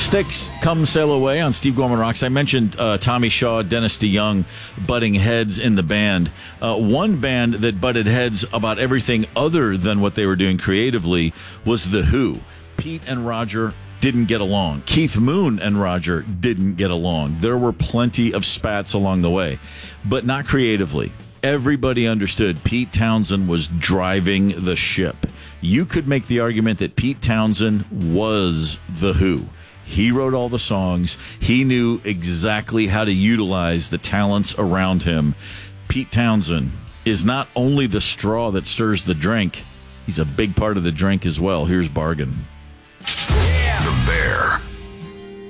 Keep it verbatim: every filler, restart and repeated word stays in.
Styx, Come Sail Away on Steve Gorman Rocks. I mentioned uh, Tommy Shaw, Dennis DeYoung butting heads in the band. Uh, one band that butted heads about everything other than what they were doing creatively was The Who. Pete and Roger didn't get along. Keith Moon and Roger didn't get along. There were plenty of spats along the way, but not creatively. Everybody understood Pete Townshend was driving the ship. You could make the argument that Pete Townshend was The Who. He wrote all the songs. He knew exactly how to utilize the talents around him. Pete Townshend is not only the straw that stirs the drink, he's a big part of the drink as well. Here's Bargain.